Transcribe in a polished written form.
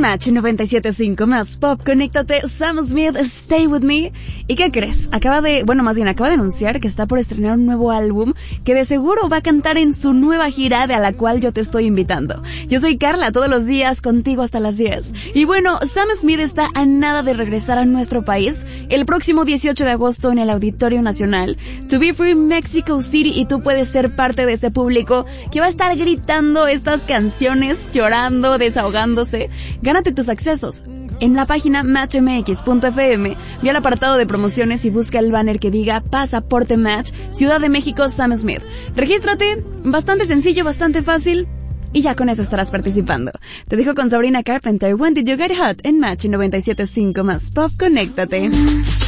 Match 97.5 más Pop, conéctate, Sam Smith, Stay With Me. ¿Y qué crees? Acaba de anunciar que está por estrenar un nuevo álbum que de seguro va a cantar en su nueva gira a la cual yo te estoy invitando. Yo soy Carla, todos los días contigo hasta las 10. Y bueno, Sam Smith está a nada de regresar a nuestro país el próximo 18 de agosto en el Auditorio Nacional, To Be Free Mexico City, y tú puedes ser parte de ese público que va a estar gritando estas canciones, llorando, desahogándose. Gánate tus accesos en la página matchmx.fm, ve al apartado de promociones y busca el banner que diga Pasaporte Match, Ciudad de México, Sam Smith. Regístrate, bastante sencillo, bastante fácil, y ya con eso estarás participando. Te dejo con Sabrina Carpenter, When Did You Get Hot, en Match 97.5 más Pop, conéctate.